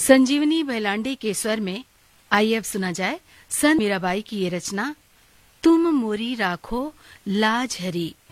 संजीवनी बैलांडे के स्वर में आइए अब सुना जाए संत मीराबाई की ये रचना, तुम मोरी राखो लाज हरी।